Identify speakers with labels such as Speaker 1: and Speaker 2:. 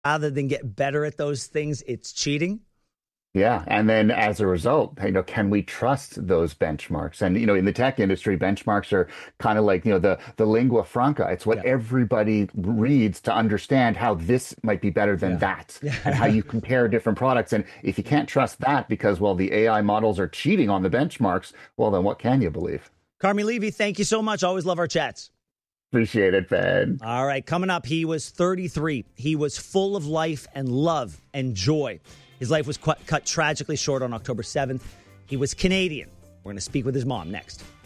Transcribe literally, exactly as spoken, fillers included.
Speaker 1: rather than get better at those things, it's cheating.
Speaker 2: Yeah, and then as a result, you know, can we trust those benchmarks? And you know, in the tech industry, benchmarks are kind of like, you know, the the lingua franca. It's what
Speaker 1: Yeah.
Speaker 2: everybody reads to understand how this might be better than
Speaker 1: Yeah.
Speaker 2: that, and how you compare different products. And if you can't trust that because, well, the A I models are cheating on the benchmarks, well, then what can you believe?
Speaker 1: Carmi Levy, thank you so much. Always love our chats.
Speaker 2: Appreciate it, Ben.
Speaker 1: All right, coming up, he was thirty-three. He was full of life and love and joy. His life was cut tragically short on October seventh. He was Canadian. We're going to speak with his mom next.